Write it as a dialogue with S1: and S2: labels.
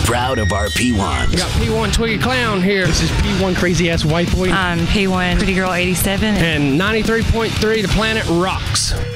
S1: proud of our P1s.
S2: We got P1 Twiggy Clown here.
S3: This is P1 Crazy Ass White Boy.
S4: I'm P1 Pretty Girl 87.
S2: And 93.3 The Planet Rocks.